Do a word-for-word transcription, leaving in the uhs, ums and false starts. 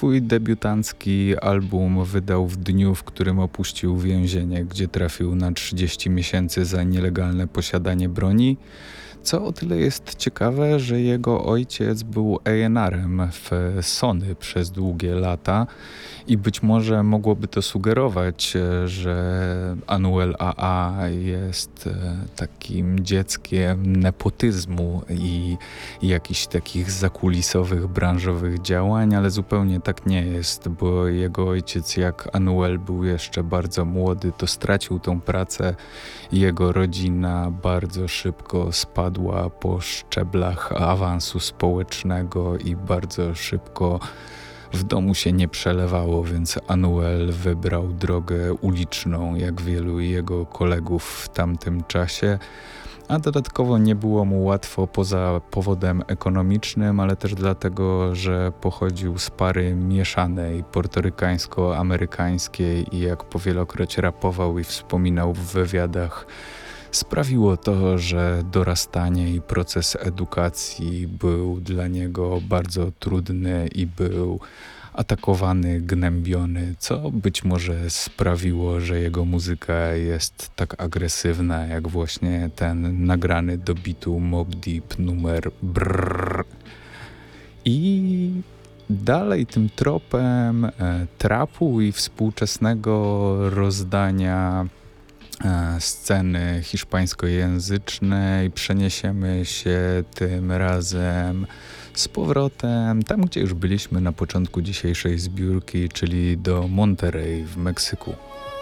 Swój debiutancki album wydał w dniu, w którym opuścił więzienie, gdzie trafił na trzydzieści miesięcy za nielegalne posiadanie broni. Co o tyle jest ciekawe, że jego ojciec był A and R-em w Sony przez długie lata i być może mogłoby to sugerować, że Anuel A A jest takim dzieckiem nepotyzmu i jakichś takich zakulisowych, branżowych działań, ale zupełnie tak nie jest, bo jego ojciec, jak Anuel był jeszcze bardzo młody, to stracił tą pracę i jego rodzina bardzo szybko spadła po szczeblach awansu społecznego i bardzo szybko w domu się nie przelewało, więc Anuel wybrał drogę uliczną, jak wielu jego kolegów w tamtym czasie, a dodatkowo nie było mu łatwo poza powodem ekonomicznym, ale też dlatego, że pochodził z pary mieszanej, portorykańsko-amerykańskiej i jak powielokroć rapował i wspominał w wywiadach, sprawiło to, że dorastanie i proces edukacji był dla niego bardzo trudny i był atakowany, gnębiony, co być może sprawiło, że jego muzyka jest tak agresywna, jak właśnie ten nagrany do bitu Mobb Deep numer Brrr. I dalej tym tropem e, trapu i współczesnego rozdania sceny hiszpańskojęzycznej przeniesiemy się tym razem z powrotem tam, gdzie już byliśmy na początku dzisiejszej zbiórki, czyli do Monterrey w Meksyku.